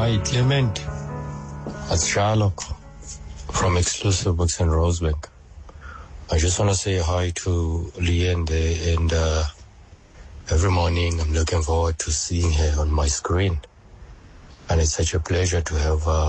Hi, Clement. It's Sherlock from Exclusive Books in Rosebank. I just want to say hi to Leanne there, and every morning I'm looking forward to seeing her on my screen. And it's such a pleasure to have